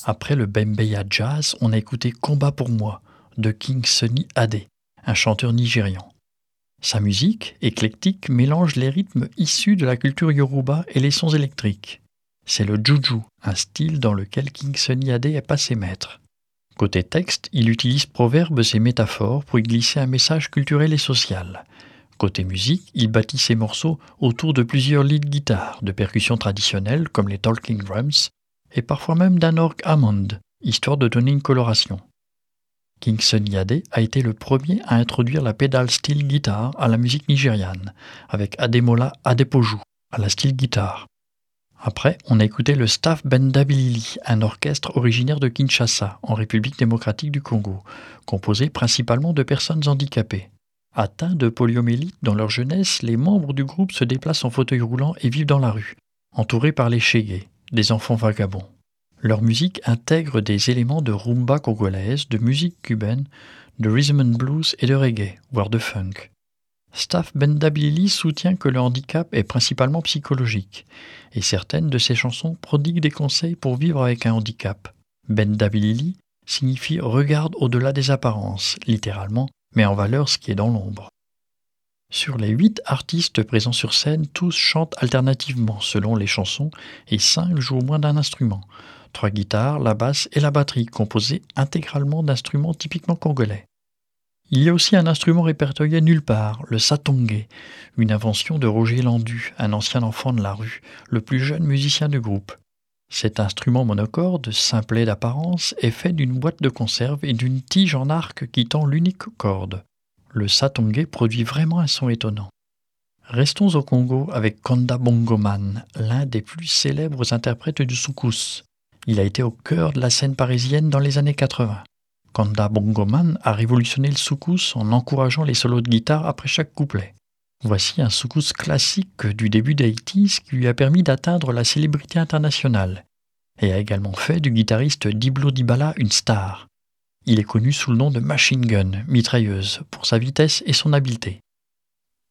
Après le Bembeya Jazz, on a écouté Combat pour moi de King Sunny Adé, un chanteur nigérian. Sa musique, éclectique, mélange les rythmes issus de la culture yoruba et les sons électriques. C'est le juju, un style dans lequel King Sunny Adé est passé maître. Côté texte, il utilise proverbes et métaphores pour y glisser un message culturel et social. Côté musique, il bâtit ses morceaux autour de plusieurs lead guitares, de percussions traditionnelles comme les talking drums, et parfois même d'un orgue Hammond, histoire de donner une coloration. King Sunny Adé a été le premier à introduire la pedal steel guitar à la musique nigériane, avec Ademola Adepoju à la steel guitar. Après, on a écouté le Staff Benda Bilili, un orchestre originaire de Kinshasa, en République démocratique du Congo, composé principalement de personnes handicapées. Atteints de poliomyélite dans leur jeunesse, les membres du groupe se déplacent en fauteuil roulant et vivent dans la rue, entourés par les shégé, des enfants vagabonds. Leur musique intègre des éléments de rumba congolaise, de musique cubaine, de rhythm and blues et de reggae, voire de funk. Staff Benda Bilili soutient que le handicap est principalement psychologique, et certaines de ses chansons prodiguent des conseils pour vivre avec un handicap. Benda Bilili signifie « regarde au-delà des apparences », littéralement, met en valeur ce qui est dans l'ombre. Sur les 8 artistes présents sur scène, tous chantent alternativement selon les chansons et 5 jouent au moins d'un instrument. 3 guitares, la basse et la batterie, composées intégralement d'instruments typiquement congolais. Il y a aussi un instrument répertorié nulle part, le satongé, une invention de Roger Landu, un ancien enfant de la rue, le plus jeune musicien du groupe. Cet instrument monocorde, simplet d'apparence, est fait d'une boîte de conserve et d'une tige en arc qui tend l'unique corde. Le satongé produit vraiment un son étonnant. Restons au Congo avec Kanda Bongoman, l'un des plus célèbres interprètes du soukous. Il a été au cœur de la scène parisienne dans les années 80. Kanda Bongoman a révolutionné le soukous en encourageant les solos de guitare après chaque couplet. Voici un soukous classique du début des 80s qui lui a permis d'atteindre la célébrité internationale et a également fait du guitariste Diblo Dibala une star. Il est connu sous le nom de Machine Gun, mitrailleuse, pour sa vitesse et son habileté.